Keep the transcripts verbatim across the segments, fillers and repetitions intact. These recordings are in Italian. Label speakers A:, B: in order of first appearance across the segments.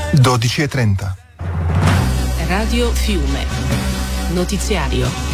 A: dodici e trenta.
B: Radio Fiume. Notiziario.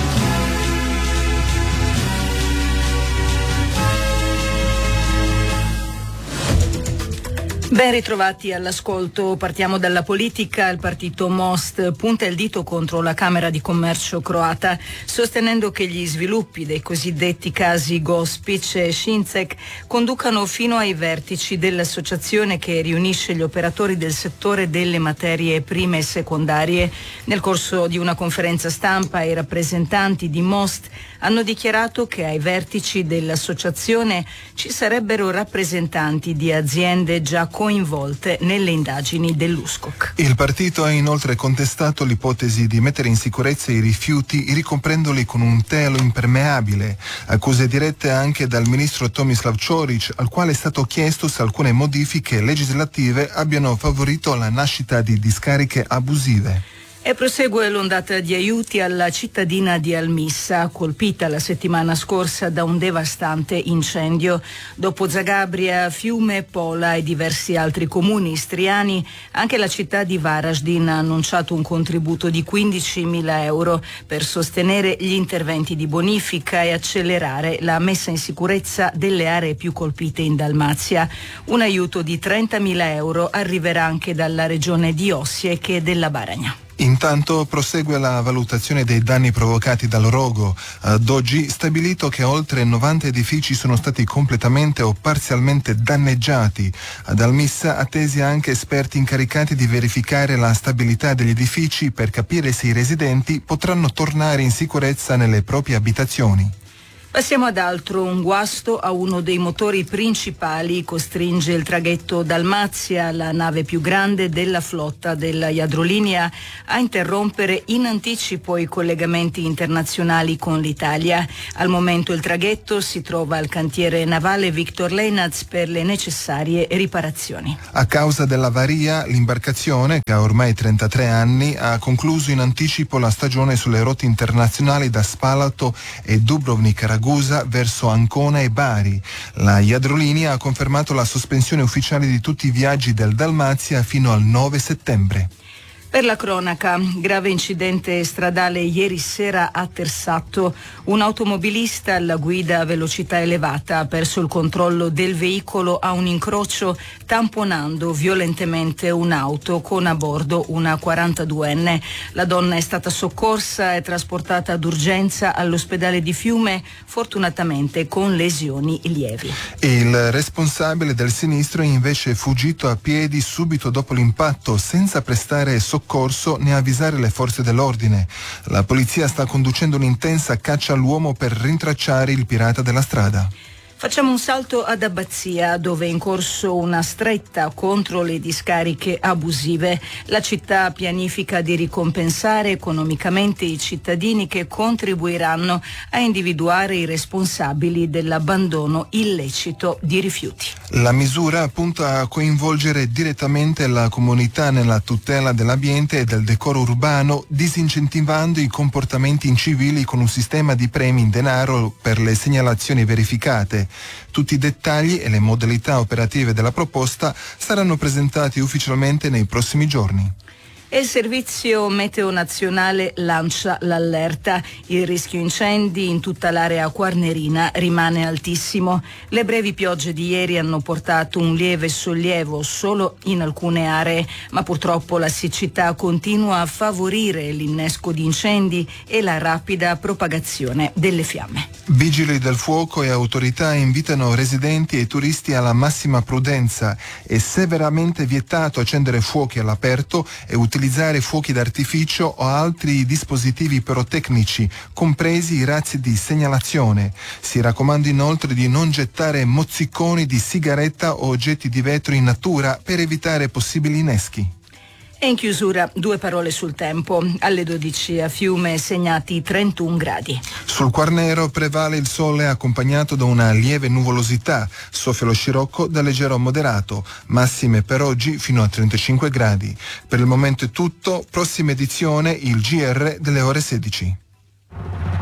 C: Ben ritrovati all'ascolto, partiamo dalla politica. Il partito Most punta il dito contro la Camera di Commercio croata, sostenendo che gli sviluppi dei cosiddetti casi Gospic e Shinzek conducano fino ai vertici dell'associazione che riunisce gli operatori del settore delle materie prime e secondarie. Nel corso di una conferenza stampa i rappresentanti di Most hanno dichiarato che ai vertici dell'associazione ci sarebbero rappresentanti di aziende già coinvolte nelle indagini dell'U S C O C.
A: Il partito ha inoltre contestato l'ipotesi di mettere in sicurezza i rifiuti ricoprendoli con un telo impermeabile, accuse dirette anche dal ministro Tomislav Ćorić, al quale è stato chiesto se alcune modifiche legislative abbiano favorito la nascita di discariche abusive.
C: E prosegue l'ondata di aiuti alla cittadina di Almissa, colpita la settimana scorsa da un devastante incendio. Dopo Zagabria, Fiume, Pola e diversi altri comuni istriani, anche la città di Varaždin ha annunciato un contributo di quindicimila euro per sostenere gli interventi di bonifica e accelerare la messa in sicurezza delle aree più colpite in Dalmazia. Un aiuto di trentamila euro arriverà anche dalla regione di Osijek e della Baragna.
A: Intanto prosegue la valutazione dei danni provocati dal rogo. Ad oggi stabilito che oltre novanta edifici sono stati completamente o parzialmente danneggiati. Ad Almissa attesi anche esperti incaricati di verificare la stabilità degli edifici per capire se i residenti potranno tornare in sicurezza nelle proprie abitazioni.
C: Passiamo ad altro. Un guasto a uno dei motori principali costringe il traghetto Dalmazia, la nave più grande della flotta della Jadrolinija, a interrompere in anticipo i collegamenti internazionali con l'Italia. Al momento il traghetto si trova al cantiere navale Viktor Lenac per le necessarie riparazioni.
A: A causa dell'avaria, l'imbarcazione, che ha ormai trentatré anni, ha concluso in anticipo la stagione sulle rotte internazionali da Spalato e Dubrovnik verso Ancona e Bari. La Jadrolinija ha confermato la sospensione ufficiale di tutti i viaggi del Dalmazia fino al nove settembre.
C: Per la cronaca, grave incidente stradale ieri sera a Tersatto. Un automobilista alla guida a velocità elevata ha perso il controllo del veicolo a un incrocio, tamponando violentemente un'auto con a bordo una quarantaduenne. La donna è stata soccorsa e trasportata d'urgenza all'ospedale di Fiume, fortunatamente con lesioni lievi.
A: Il responsabile del sinistro è invece fuggito a piedi subito dopo l'impatto, senza prestare soccorso corso né avvisare le forze dell'ordine. La polizia sta conducendo un'intensa caccia all'uomo per rintracciare il pirata della strada.
C: Facciamo un salto ad Abbazia, dove è in corso una stretta contro le discariche abusive. La città pianifica di ricompensare economicamente i cittadini che contribuiranno a individuare i responsabili dell'abbandono illecito di rifiuti.
A: La misura punta a coinvolgere direttamente la comunità nella tutela dell'ambiente e del decoro urbano, disincentivando i comportamenti incivili con un sistema di premi in denaro per le segnalazioni verificate. Tutti i dettagli e le modalità operative della proposta saranno presentati ufficialmente nei prossimi giorni.
C: E il Servizio Meteo Nazionale lancia l'allerta. Il rischio incendi in tutta l'area quarnerina rimane altissimo. Le brevi piogge di ieri hanno portato un lieve sollievo solo in alcune aree, ma purtroppo la siccità continua a favorire l'innesco di incendi e la rapida propagazione delle fiamme.
A: Vigili del fuoco e autorità invitano residenti e turisti alla massima prudenza. È severamente vietato accendere fuochi all'aperto e utilizzare utilizzare fuochi d'artificio o altri dispositivi pirotecnici, compresi i razzi di segnalazione. Si raccomanda inoltre di non gettare mozziconi di sigaretta o oggetti di vetro in natura per evitare possibili inneschi.
C: E in chiusura due parole sul tempo. Alle dodici a Fiume segnati trentuno gradi.
A: Sul Quarnero prevale il sole accompagnato da una lieve nuvolosità. Soffia lo scirocco da leggero a moderato. Massime per oggi fino a trentacinque gradi. Per il momento è tutto. Prossima edizione il G R delle ore sedici.